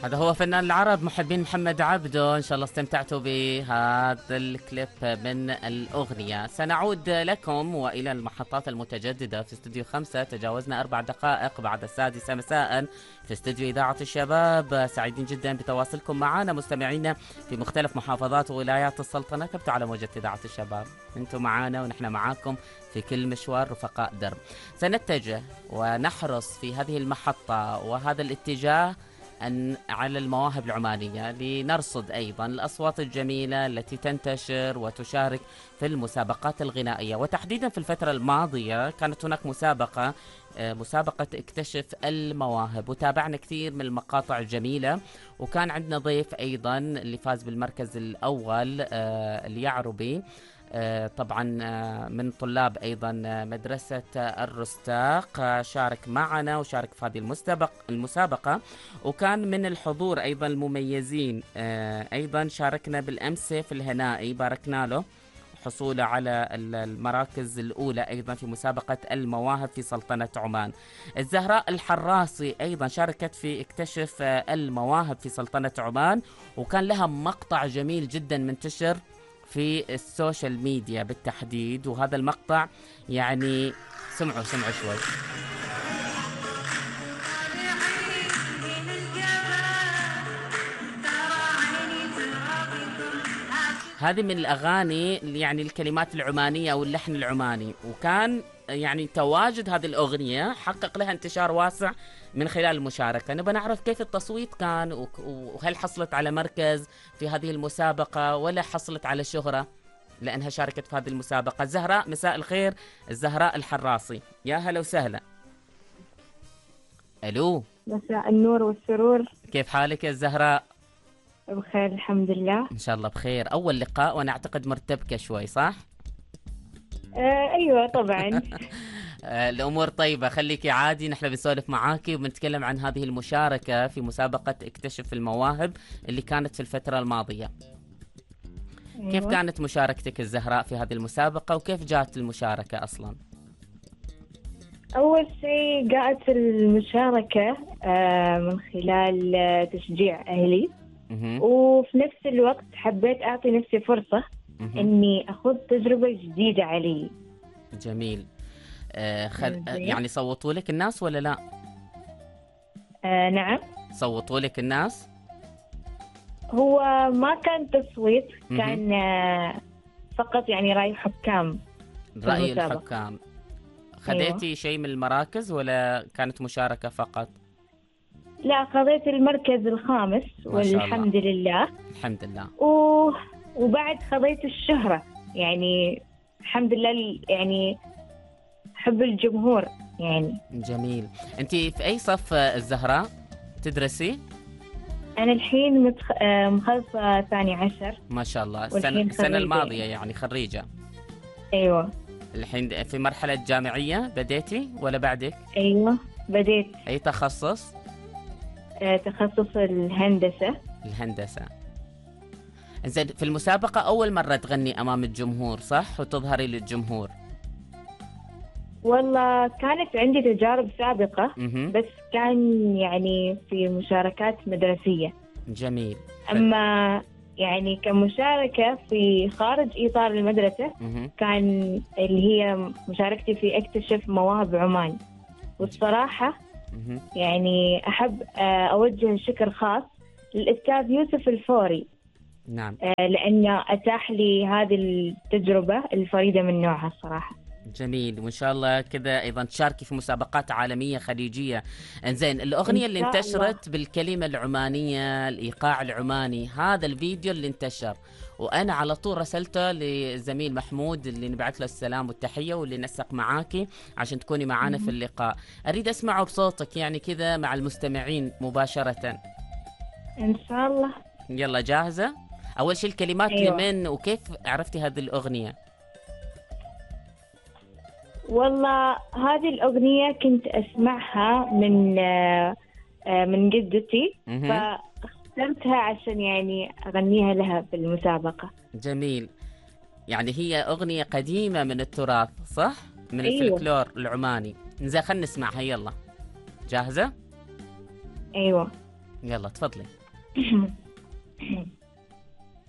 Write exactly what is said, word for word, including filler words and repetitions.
هذا هو فنان العرب محبين محمد عبده. إن شاء الله استمتعتوا بهذا الكليب من الأغنية. سنعود لكم وإلى المحطات المتجددة في استوديو خمسة. تجاوزنا أربع دقائق بعد السادسة مساء في استوديو إذاعة الشباب. سعيدين جدا بتواصلكم معنا مستمعينا في مختلف محافظات وولايات السلطنة. ثبتوا على موجة إذاعة الشباب، أنتم معنا ونحن معاكم في كل مشوار رفقاء درب. سنتجه ونحرص في هذه المحطة وهذا الاتجاه أن على المواهب العمانية، لنرصد أيضا الأصوات الجميلة التي تنتشر وتشارك في المسابقات الغنائية. وتحديدا في الفترة الماضية كانت هناك مسابقة مسابقة اكتشف المواهب، وتابعنا كثير من المقاطع الجميلة. وكان عندنا ضيف أيضا اللي فاز بالمركز الأول اليعربي، طبعا من طلاب أيضا مدرسة الرستاق، شارك معنا وشارك في هذه المسابقة المسابقة وكان من الحضور أيضا المميزين. أيضا شاركنا بالأمس في الهنائي، باركنا له حصوله على المراكز الأولى أيضا في مسابقة المواهب في سلطنة عمان. الزهراء الحراسي أيضا شاركت في اكتشف المواهب في سلطنة عمان، وكان لها مقطع جميل جدا منتشر في السوشيال ميديا بالتحديد. وهذا المقطع يعني سمعوا سمعوا شوي. هذه من الأغاني يعني الكلمات العمانية واللحن العماني، وكان يعني تواجد هذه الأغنية حقق لها انتشار واسع من خلال المشاركة. نبغى نعرف كيف التصويت كان، وهل حصلت على مركز في هذه المسابقة ولا حصلت على شهرة لأنها شاركت في هذه المسابقة. زهراء، مساء الخير. الزهراء الحراسي، يا هلا وسهلا. ألو، مساء النور والسرور. كيف حالك يا الزهراء؟ بخير الحمد لله. إن شاء الله بخير. أول لقاء وأنا أعتقد مرتبكة شوي، صح؟ آه أيوة طبعا. الأمور طيبة، خليكي عادي، نحن بنسولف معاكي وبنتكلم عن هذه المشاركة في مسابقة اكتشف المواهب اللي كانت في الفترة الماضية. أيوة. كيف كانت مشاركتك الزهراء في هذه المسابقة وكيف جاءت المشاركة أصلا؟ أول شيء جاءت المشاركة آه من خلال آه تشجيع أهلي، مه. وفي نفس الوقت حبيت أعطي نفسي فرصة مه. إني أخذ تجربة جديدة علي. جميل. آه خد... يعني صوتوا لك الناس ولا لا؟ آه نعم، صوتوا لك الناس؟ هو ما كان تصويت، كان آه فقط يعني رأي حكام. رأي الحكام. خذيتي أيوة. شيء من المراكز ولا كانت مشاركة فقط؟ لا، خذيت المركز الخامس والحمد لله. الحمد لله. و... وبعد خذيت الشهرة، يعني الحمد لله، يعني حب الجمهور يعني. جميل. أنت في أي صف الزهراء تدرسي؟ أنا الحين متخ... مخلصة ثاني عشر. ما شاء الله. السنة, السنة الماضية يعني خريجة. أيوة. الحين في مرحلة جامعية بديتي ولا بعدك؟ أيوة بديت. أي تخصص؟ أه تخصص الهندسة. الهندسة. إنزين، في المسابقة أول مرة تغني أمام الجمهور صح؟ وتظهري للجمهور؟ والله كانت عندي تجارب سابقة م-م. بس كان يعني في مشاركات مدرسية. جميل. أما يعني كمشاركة في خارج إطار المدرسة م-م. كان اللي هي مشاركتي في اكتشف مواهب عمان. والصراحة م-م. يعني أحب أوجه شكر خاص للأستاذ يوسف الفوري. نعم. لأنه أتاح لي هذه التجربة الفريدة من نوعها الصراحة. جميل. وإن شاء الله كذا أيضا تشاركي في مسابقات عالمية خليجية. إنزين، الأغنية اللي انتشرت بالكلمة العمانية، الإيقاع العماني، هذا الفيديو اللي انتشر وأنا على طول رسلته لزميل محمود اللي نبعث له السلام والتحية واللي نسق معاكي عشان تكوني معانا في اللقاء. أريد أسمعه بصوتك يعني كذا مع المستمعين مباشرة. إن شاء الله. يلا جاهزة؟ أول شيء الكلمات أيوة. لمن وكيف عرفتي هذه الأغنية؟ والله هذه الأغنية كنت أسمعها من من جدتي، فاخترتها عشان يعني أغنيها لها في المسابقة. جميل. يعني هي أغنية قديمة من التراث صح؟ من أيوة. الفلكلور العماني. إنزين خلنا نسمعها، يلا. جاهزة؟ أيوة يلا تفضلي.